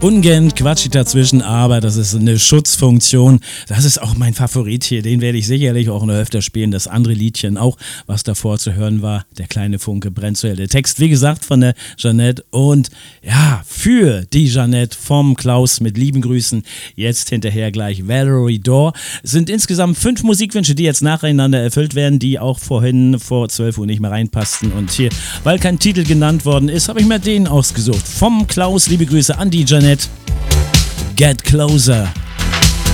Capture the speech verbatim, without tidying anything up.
Ungern quatsch ich dazwischen, aber das ist eine Schutzfunktion. Das ist auch mein Favorit hier, den werde ich sicherlich auch noch öfter spielen. Das andere Liedchen auch, was davor zu hören war, der kleine Funke brennt zu hell. Der Text, wie gesagt, von der Jeanette und ja, für die Jeanette vom Klaus mit lieben Grüßen. Jetzt hinterher gleich Valerie Dore. Es sind insgesamt fünf Musikwünsche, die jetzt nacheinander erfüllt werden, die auch vorhin vor zwölf Uhr nicht mehr reinpassten. Und hier, weil kein Titel genannt worden ist, habe ich mir den ausgesucht. Vom Klaus, liebe Grüße an die Jeanette. Get Closer.